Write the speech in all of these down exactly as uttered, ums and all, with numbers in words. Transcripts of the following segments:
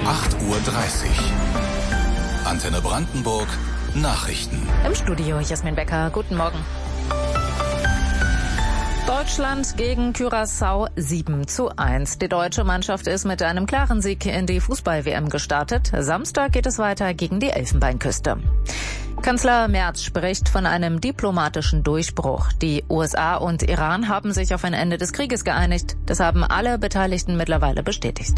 acht Uhr dreißig. Antenne Brandenburg, Nachrichten. Im Studio Jasmin Becker, guten Morgen. Deutschland gegen Curaçao sieben zu eins. Die deutsche Mannschaft ist mit einem klaren Sieg in die Fußball-W M gestartet. Samstag geht es weiter gegen die Elfenbeinküste. Kanzler Merz spricht von einem diplomatischen Durchbruch. Die U S A und Iran haben sich auf ein Ende des Krieges geeinigt. Das haben alle Beteiligten mittlerweile bestätigt.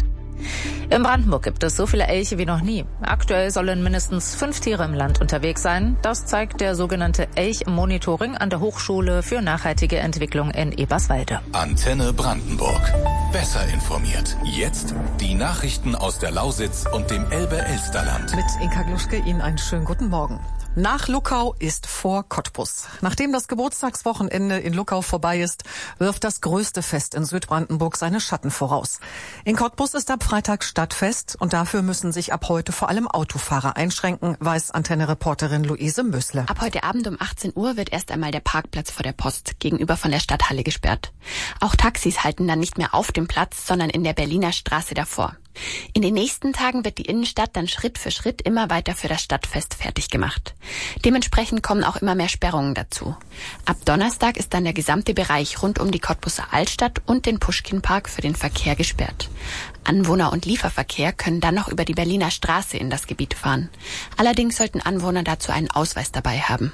In Brandenburg gibt es so viele Elche wie noch nie. Aktuell sollen mindestens fünf Tiere im Land unterwegs sein. Das zeigt der sogenannte Elch-Monitoring an der Hochschule für nachhaltige Entwicklung in Eberswalde. Antenne Brandenburg. Besser informiert. Jetzt die Nachrichten aus der Lausitz und dem Elbe-Elsterland. Mit Inka Gluschke Ihnen einen schönen guten Morgen. Nach Luckau ist vor Cottbus. Nachdem das Geburtstagswochenende in Luckau vorbei ist, wirft das größte Fest in Südbrandenburg seine Schatten voraus. In Cottbus ist ab Freitag Stadtfest und dafür müssen sich ab heute vor allem Autofahrer einschränken, weiß Antenne-Reporterin Luise Mössle. Ab heute Abend um achtzehn Uhr wird erst einmal der Parkplatz vor der Post gegenüber von der Stadthalle gesperrt. Auch Taxis halten dann nicht mehr auf dem Platz, sondern in der Berliner Straße davor. In den nächsten Tagen wird die Innenstadt dann Schritt für Schritt immer weiter für das Stadtfest fertig gemacht. Dementsprechend kommen auch immer mehr Sperrungen dazu. Ab Donnerstag ist dann der gesamte Bereich rund um die Cottbuser Altstadt und den Puschkinpark für den Verkehr gesperrt. Anwohner und Lieferverkehr können dann noch über die Berliner Straße in das Gebiet fahren. Allerdings sollten Anwohner dazu einen Ausweis dabei haben.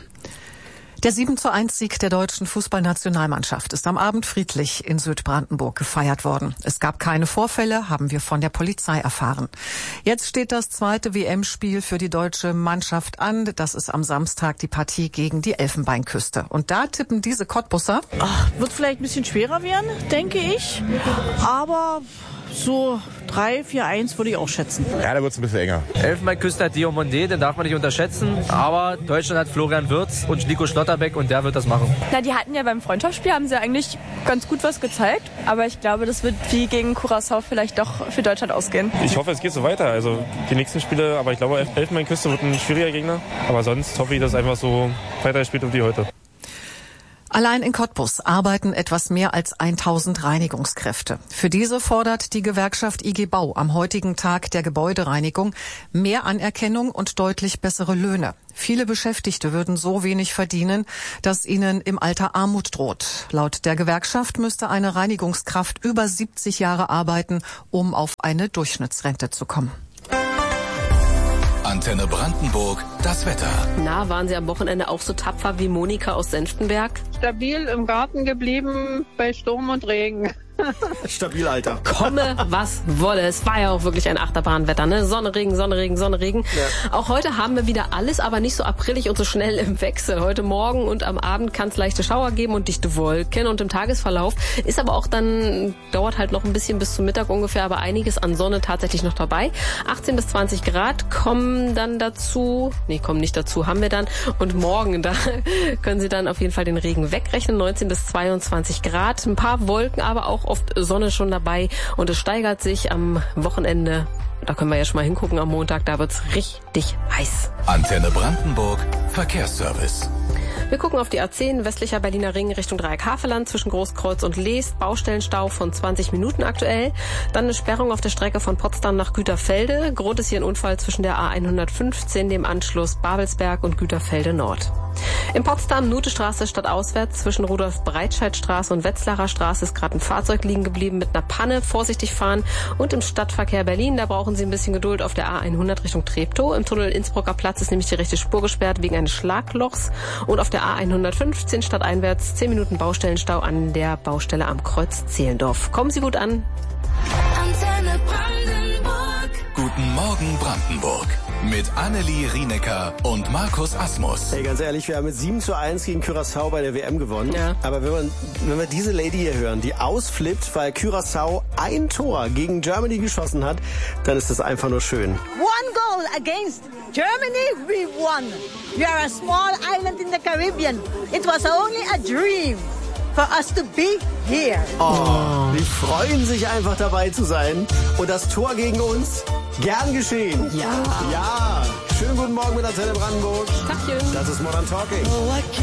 Der sieben zu eins Sieg der deutschen Fußballnationalmannschaft ist am Abend friedlich in Südbrandenburg gefeiert worden. Es gab keine Vorfälle, haben wir von der Polizei erfahren. Jetzt steht das zweite W M-Spiel für die deutsche Mannschaft an. Das ist am Samstag die Partie gegen die Elfenbeinküste. Und da tippen diese Cottbusser. Ach, wird vielleicht ein bisschen schwerer werden, denke ich. Aber so drei vier eins würde ich auch schätzen. Ja, da wird es ein bisschen enger. Elfenbeinküste hat Diomande, den darf man nicht unterschätzen. Aber Deutschland hat Florian Wirtz und Nico Schlotterbeck und der wird das machen. Na, die hatten ja beim Freundschaftsspiel, haben sie eigentlich ganz gut was gezeigt. Aber ich glaube, das wird wie gegen Curaçao vielleicht doch für Deutschland ausgehen. Ich hoffe, es geht so weiter. Also die nächsten Spiele, aber ich glaube, Elfenbeinküste wird ein schwieriger Gegner. Aber sonst hoffe ich, dass einfach so weiter spielt wie heute. Allein in Cottbus arbeiten etwas mehr als tausend Reinigungskräfte. Für diese fordert die Gewerkschaft I G Bau am heutigen Tag der Gebäudereinigung mehr Anerkennung und deutlich bessere Löhne. Viele Beschäftigte würden so wenig verdienen, dass ihnen im Alter Armut droht. Laut der Gewerkschaft müsste eine Reinigungskraft über siebzig Jahre arbeiten, um auf eine Durchschnittsrente zu kommen. Antenne Brandenburg, das Wetter. Na, waren Sie am Wochenende auch so tapfer wie Monika aus Senftenberg? Stabil im Garten geblieben bei Sturm und Regen. Stabil, Alter. Komme, was wolle. Es war ja auch wirklich ein Achterbahnwetter, ne? Sonne, Regen, Sonne, Regen, Sonne, Regen. Ja. Auch heute haben wir wieder alles, aber nicht so aprillig und so schnell im Wechsel. Heute Morgen und am Abend kann es leichte Schauer geben und dichte Wolken. Und im Tagesverlauf ist aber auch dann, dauert halt noch ein bisschen bis zum Mittag ungefähr, aber einiges an Sonne tatsächlich noch dabei. achtzehn bis zwanzig Grad kommen dann dazu. Nee, kommen nicht dazu, haben wir dann. Und morgen, da können Sie dann auf jeden Fall den Regen wegrechnen. neunzehn bis zweiundzwanzig Grad. Ein paar Wolken, aber auch oft Sonne schon dabei und es steigert sich am Wochenende. Da können wir ja schon mal hingucken am Montag, da wird's richtig heiß. Antenne Brandenburg, Verkehrsservice. Wir gucken auf die A zehn, westlicher Berliner Ring Richtung Dreieck-Havelland zwischen Großkreuz und Leest. Baustellenstau von zwanzig Minuten aktuell. Dann eine Sperrung auf der Strecke von Potsdam nach Güterfelde. Grund ist hier ein Unfall zwischen der A hundertfünfzehn, dem Anschluss Babelsberg und Güterfelde Nord. In Potsdam, Nutestraße stadtauswärts zwischen Rudolf-Breitscheid-Straße und Wetzlarer Straße ist gerade ein Fahrzeug liegen geblieben mit einer Panne. Vorsichtig fahren. Und im Stadtverkehr Berlin, da brauchen Sie ein bisschen Geduld auf der A hundert Richtung Treptow. Im Tunnel Innsbrucker Platz ist nämlich die rechte Spur gesperrt wegen eines Schlaglochs. Und auf der A hundertfünfzehn stadteinwärts zehn Minuten Baustellenstau an der Baustelle am Kreuz Zehlendorf. Kommen Sie gut an. Antenne Brandenburg. Guten Morgen Brandenburg. Mit Annelie Rienecker und Markus Asmus. Hey, ganz ehrlich, wir haben mit sieben zu eins gegen Curaçao bei der W M gewonnen. Ja. Aber wenn, man, wenn wir diese Lady hier hören, die ausflippt, weil Curaçao ein Tor gegen Germany geschossen hat, dann ist das einfach nur schön. One goal against Germany, we won. We are a small island in the Caribbean. It was only a dream for us to be here. Oh, die freuen sich einfach dabei zu sein. Und das Tor gegen uns, gern geschehen. Ja. Ja. Schönen guten Morgen mit Antenne Brandenburg. Tachchen. Das ist Modern Talking. Oh,